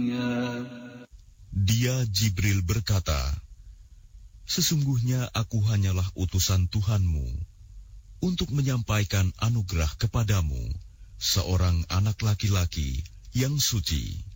Dia Jibril berkata, sesungguhnya aku hanyalah utusan Tuhanmu untuk menyampaikan anugerah kepadamu, seorang anak laki-laki yang suci.